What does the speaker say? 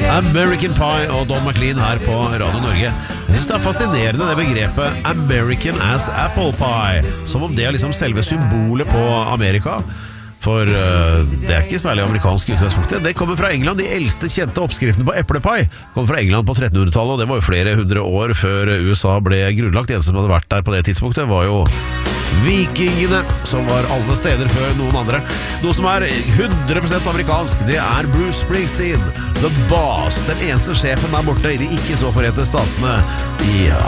American Pie og Don McLean her på Radio Norge. Jeg synes det er fascinerende det begrepet American as apple pie, som om det er liksom selve symbolet på Amerika. For det er ikke særlig amerikansk utgangspunktet. Det kommer fra England. De eldste kjente oppskriftene på eplepai kommer fra England på 1300-tallet, og det var jo flere hundre år før USA ble grunnlagt. Det eneste som hadde vært der på det tidspunktet var jo vikingene, som var alle steder før noen andre. Noe som er 100% amerikansk, det er Bruce Springsteen, The Boss, den eneste sjefen der borte i de ikke så forente statene i